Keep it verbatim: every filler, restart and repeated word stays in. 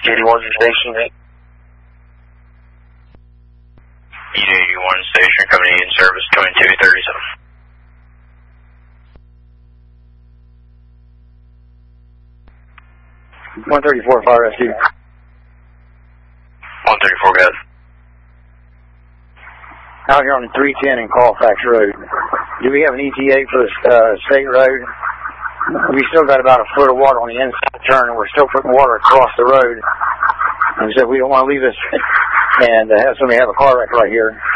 eighty-one station. eighty-one station coming in service twenty-two thirty-seven. one thirty-four fire rescue. one thirty-four, guys. Out here on the three ten in Colfax Road. Do we have an E T A for the uh, state road? We still got about a foot of water on the inside turn, and we're still putting water across the road. And so we don't want to leave this and uh, have somebody have a car wreck right here.